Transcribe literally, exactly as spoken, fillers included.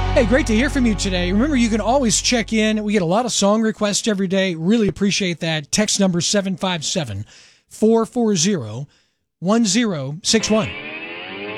Hey, great to hear from you today. Remember, you can always check in. We get a lot of song requests every day. Really appreciate that. Text number seven five seven, four four zero, one zero six one.